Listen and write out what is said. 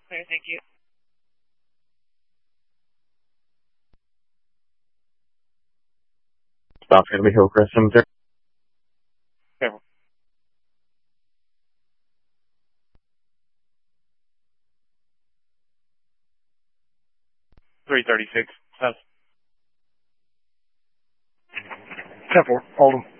Okay, thank you. Stop Italy Hillcrest Cemetery. Okay. 336. 10-4. Hold 'em.